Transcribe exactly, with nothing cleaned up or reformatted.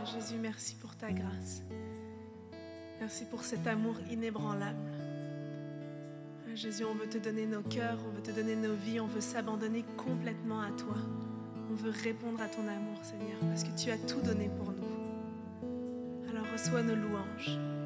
Jésus, merci pour ta grâce. Merci pour cet amour inébranlable. Jésus, on veut te donner nos cœurs, on veut te donner nos vies, on veut s'abandonner complètement à toi. On veut répondre à ton amour, Seigneur, parce que tu as tout donné pour nous. Alors reçois nos louanges.